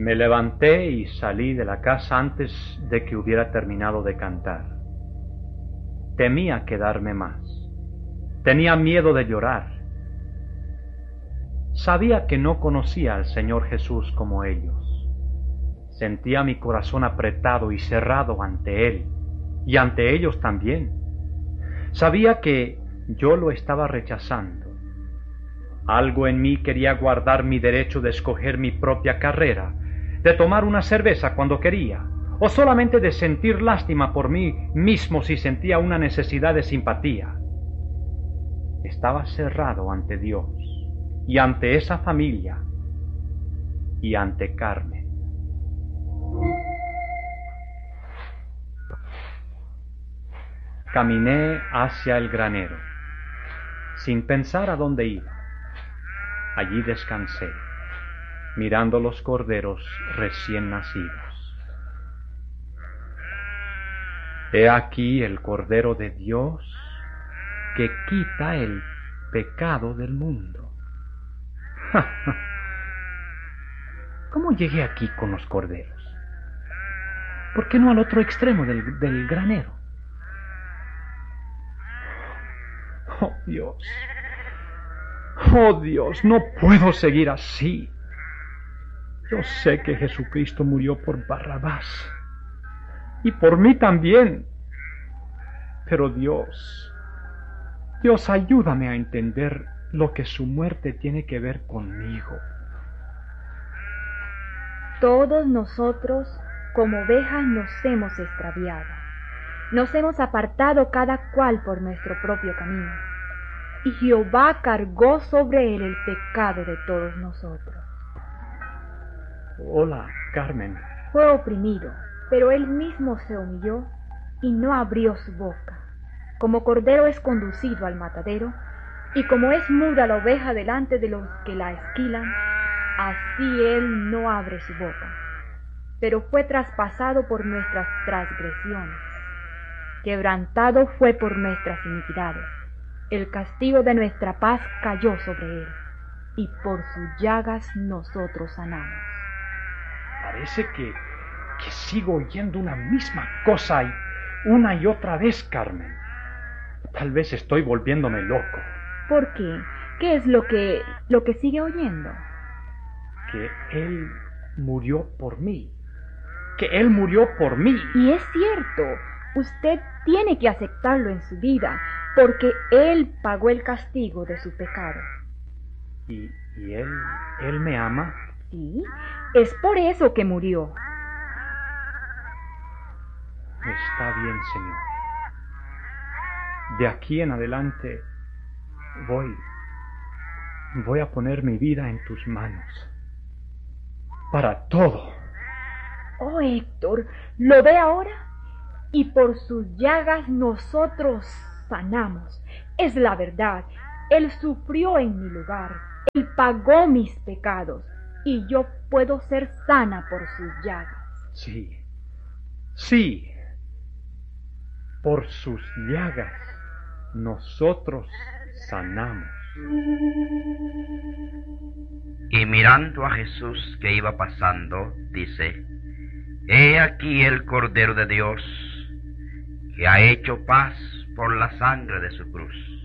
Me levanté y salí de la casa antes de que hubiera terminado de cantar. Temía quedarme más. Tenía miedo de llorar. Sabía que no conocía al Señor Jesús como ellos. Sentía mi corazón apretado y cerrado ante Él, y ante ellos también. Sabía que yo lo estaba rechazando. Algo en mí quería guardar mi derecho de escoger mi propia carrera, de tomar una cerveza cuando quería, o solamente de sentir lástima por mí mismo si sentía una necesidad de simpatía. Estaba cerrado ante Dios, y ante esa familia, y ante Carmen. Caminé hacia el granero, sin pensar a dónde iba. Allí descansé, mirando los corderos recién nacidos. He aquí el Cordero de Dios que quita el pecado del mundo. ¿Cómo llegué aquí con los corderos? ¿Por qué no al otro extremo del granero? Oh Dios, oh Dios, no puedo seguir así. Yo sé que Jesucristo murió por Barrabás y por mí también. Pero Dios, ayúdame a entender lo que su muerte tiene que ver conmigo. Todos nosotros, como ovejas, nos hemos extraviado. Nos hemos apartado cada cual por nuestro propio camino. Y Jehová cargó sobre él el pecado de todos nosotros. Hola, Carmen. Fue oprimido, pero él mismo se humilló y no abrió su boca. Como cordero es conducido al matadero, y como es muda la oveja delante de los que la esquilan, así él no abre su boca. Pero fue traspasado por nuestras transgresiones, quebrantado fue por nuestras iniquidades. El castigo de nuestra paz cayó sobre él, y por sus llagas nosotros sanamos. Parece que sigo oyendo una misma cosa una y otra vez, Carmen. Tal vez estoy volviéndome loco. ¿Por qué? ¿Qué es lo que sigue oyendo? Que Él murió por mí. Que Él murió por mí. Y es cierto, usted tiene que aceptarlo en su vida, porque Él pagó el castigo de su pecado. ¿Y él me ama? Sí, es por eso que murió. Está bien, Señor. De aquí en adelante voy a poner mi vida en tus manos. Para todo. Oh, Héctor, ¿lo ve ahora? Y por sus llagas nosotros sanamos. Es la verdad. Él sufrió en mi lugar. Él pagó mis pecados. Y yo puedo ser sana por sus llagas. Sí. Por sus llagas nosotros sanamos. Y mirando a Jesús que iba pasando, dice: He aquí el Cordero de Dios, que ha hecho paz por la sangre de su cruz.